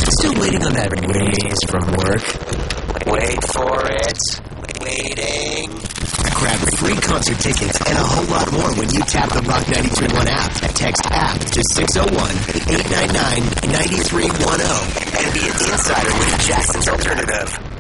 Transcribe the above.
Still waiting on that raise from work? Wait for it. Waiting. Grab free concert tickets and a whole lot more when you tap the Rock 93.1 app. Text app to 601-899-9310 and be an insider with Jackson's Alternative.